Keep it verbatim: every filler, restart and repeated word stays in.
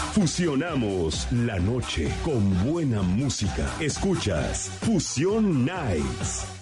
Fusionamos la noche con buena música. Escuchas Fusión Nights.